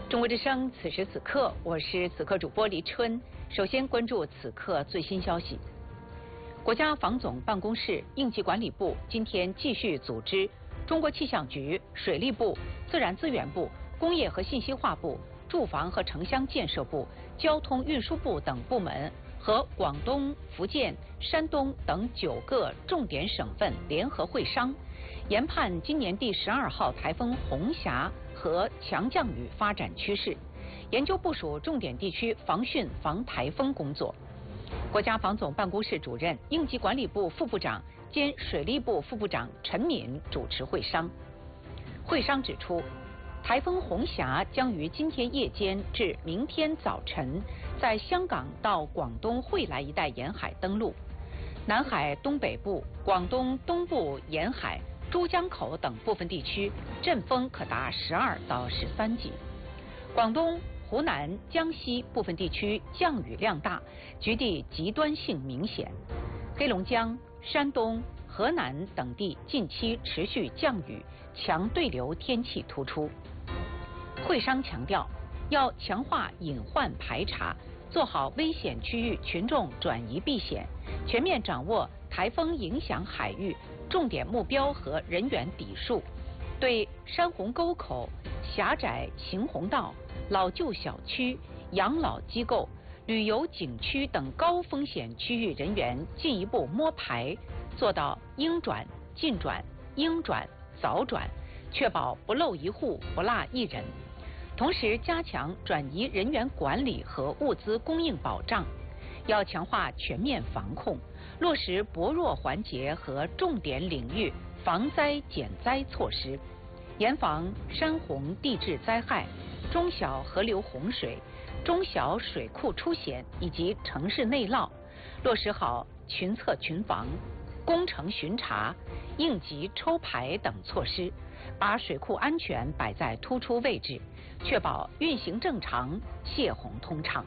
中国之声，此时此刻，我是此刻主播黎春。首先关注此刻最新消息。国家防总办公室、应急管理部今天继续组织中国气象局、水利部、自然资源部、工业和信息化部、住房和城乡建设部、交通运输部等部门和广东、福建、山东等9个重点省份联合会商，研判今年第12号台风红霞和强降雨发展趋势，研究部署重点地区防汛防台风工作。国家防总办公室主任、应急管理部副部长兼水利部副部长陈敏主持会商。会商指出，台风红霞将于今天夜间至明天早晨在香港到广东惠来一带沿海登陆，南海东北部、广东东部沿海、珠江口等部分地区阵风可达12到13级，广东、湖南、江西部分地区降雨量大，局地极端性明显，黑龙江、山东、河南等地近期持续降雨，强对流天气突出。会商强调，要强化隐患排查，做好危险区域群众转移避险，全面掌握台风影响海域重点目标和人员底数，对山洪沟口、狭窄行洪道、老旧小区、养老机构、旅游景区等高风险区域人员进一步摸排，做到应转尽转、应转早转，确保不漏一户、不落一人。同时加强转移人员管理和物资供应保障，要强化全面防控，落实薄弱环节和重点领域防灾减灾措施，严防山洪地质灾害、中小河流洪水、中小水库出险以及城市内涝，落实好群测群防、工程巡查、应急抽排等措施，把水库安全摆在突出位置，确保运行正常、泄洪通畅。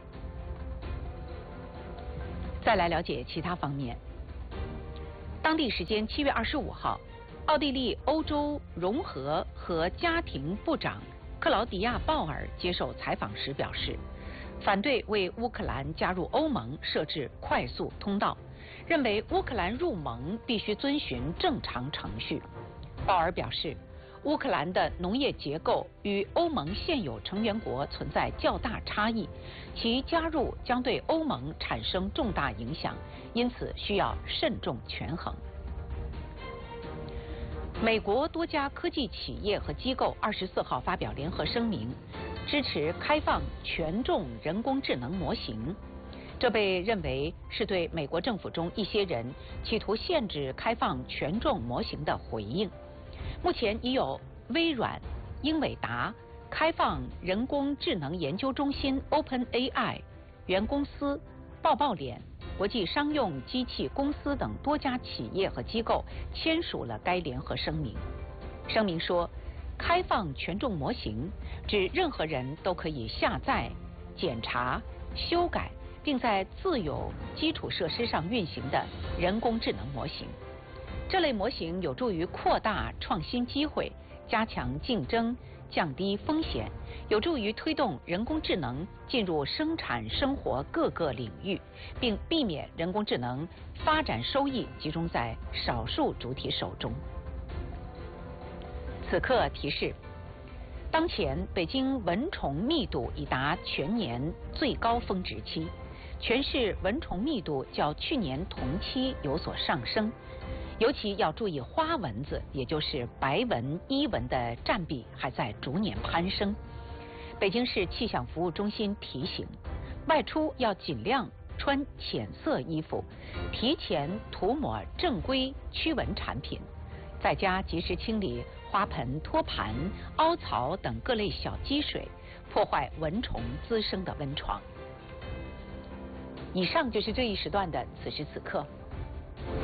再来了解其他方面。当地时间7月25号，奥地利欧洲融合和家庭部长克劳迪亚·鲍尔接受采访时表示，反对为乌克兰加入欧盟设置快速通道，认为乌克兰入盟必须遵循正常程序。鲍尔表示，乌克兰的农业结构与欧盟现有成员国存在较大差异，其加入将对欧盟产生重大影响，因此需要慎重权衡。美国多家科技企业和机构24号发表联合声明，支持开放权重人工智能模型。这被认为是对美国政府中一些人企图限制开放权重模型的回应。目前已有微软、英伟达、开放人工智能研究中心 OpenAI、原公司、抱抱脸、国际商用机器公司等多家企业和机构签署了该联合声明。声明说，开放权重模型指任何人都可以下载、检查、修改，并在自有基础设施上运行的人工智能模型。这类模型有助于扩大创新机会，加强竞争，降低风险，有助于推动人工智能进入生产生活各个领域，并避免人工智能发展收益集中在少数主体手中。此刻提示：当前北京蚊虫密度已达全年最高峰值期，全市蚊虫密度较去年同期有所上升。尤其要注意花蚊子，也就是白蚊、伊蚊的占比还在逐年攀升。北京市气象服务中心提醒，外出要尽量穿浅色衣服，提前涂抹正规驱蚊产品，在家及时清理花盆、托盘、凹槽等各类小积水，破坏蚊虫滋生的温床。以上就是这一时段的此时此刻。